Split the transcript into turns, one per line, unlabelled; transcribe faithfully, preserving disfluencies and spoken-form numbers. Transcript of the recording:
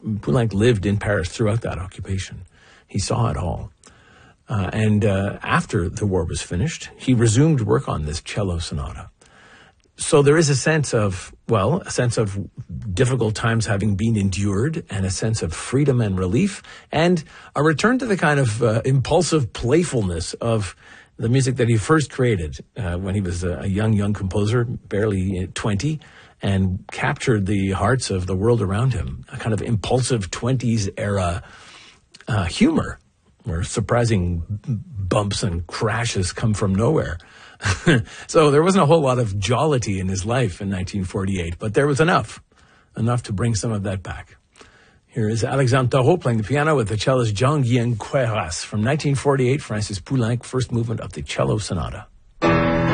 Poulenc lived in Paris throughout that occupation. He saw it all. Uh, and uh, after the war was finished, he resumed work on this cello sonata. So there is a sense of, well, a sense of difficult times having been endured, and a sense of freedom and relief, and a return to the kind of uh, impulsive playfulness of the music that he first created uh, when he was a, a young, young composer, barely twenty, and captured the hearts of the world around him. A kind of impulsive twenties era uh, humor, where surprising bumps and crashes come from nowhere. So there wasn't a whole lot of jollity in his life in nineteen forty-eight, but there was enough, enough to bring some of that back. Here is Alexandre Tarot playing the piano with the cellist Jean-Guyen Queyras from nineteen forty-eight, Francis Poulenc, first movement of the cello sonata.